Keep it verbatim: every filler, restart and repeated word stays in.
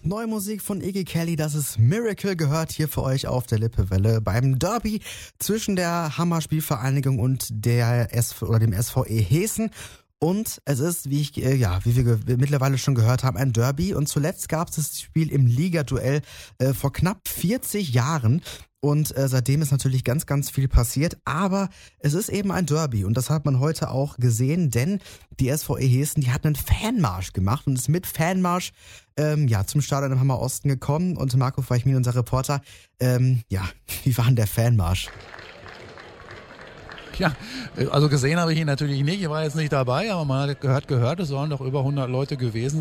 Neue Musik von Iggy Kelly, das ist Miracle, gehört hier für euch auf der Lippewelle beim Derby zwischen der Hammer-Spielvereinigung und der S V oder dem S V E Hessen. Und es ist, wie ich, äh, ja, wie wir ge- mittlerweile schon gehört haben, ein Derby. Und zuletzt gab es das Spiel im Ligaduell äh, vor knapp vierzig Jahren. Und äh, seitdem ist natürlich ganz, ganz viel passiert. Aber es ist eben ein Derby. Und das hat man heute auch gesehen, denn die S V E Hessen, die hat einen Fanmarsch gemacht und ist mit Fanmarsch ähm, ja, zum Stadion im Hammer Osten gekommen. Und Marco Feichmin, unser Reporter, ähm, ja, wie war denn der Fanmarsch? Ja, also gesehen habe ich ihn natürlich nicht, ich war jetzt nicht dabei, aber man hat gehört, gehört, es sollen doch über hundert Leute gewesen